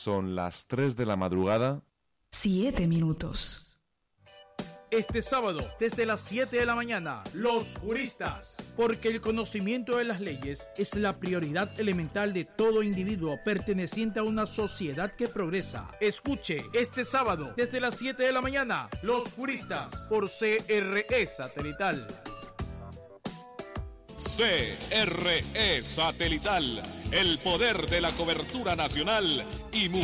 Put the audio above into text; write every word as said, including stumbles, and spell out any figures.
Son las tres de la madrugada. Siete minutos. Este sábado, desde las siete de la mañana, Los Juristas. Porque el conocimiento de las leyes es la prioridad elemental de todo individuo perteneciente a una sociedad que progresa. Escuche este sábado, desde las siete de la mañana, Los Juristas, por C R E Satelital. C R E Satelital, el poder de la cobertura nacional y mundial.